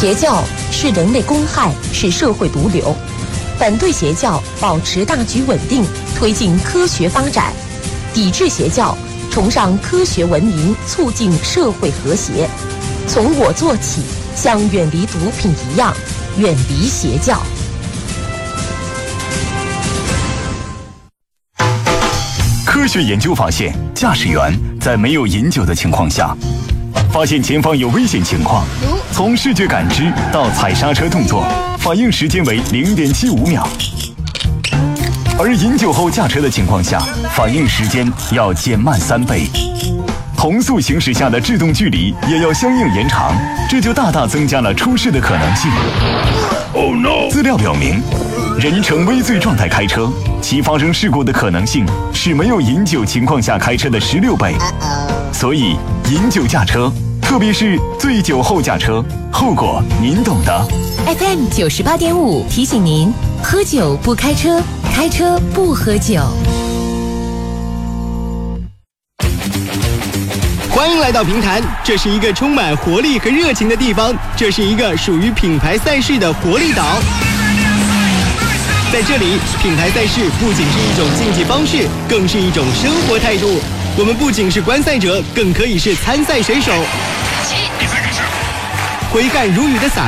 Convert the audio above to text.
邪教是人类公害，是社会毒瘤。反对邪教，保持大局稳定，推进科学发展；抵制邪教，崇尚科学文明，促进社会和谐。从我做起，像远离毒品一样，远离邪教。 科学研究发现，驾驶员在没有饮酒的情况下，发现前方有危险情况，从视觉感知到踩刹车动作，反应时间为0.75秒。而饮酒后驾车的情况下，反应时间要减慢3倍。同速行驶下的制动距离也要相应延长，这就大大增加了出事的可能性。Oh no！ 资料表明，人呈微醉状态开车，其发生事故的可能性是没有饮酒情况下开车的16倍。所以，饮酒驾车，特别是醉酒后驾车，后果您懂的。 FM 98.5提醒您：喝酒不开车，开车不喝酒。 欢迎来到平潭，这是一个充满活力和热情的地方，这是一个属于品牌赛事的活力岛。在这里，品牌赛事不仅是一种竞技方式，更是一种生活态度。我们不仅是观赛者，更可以是参赛选手。回汗如雨的洒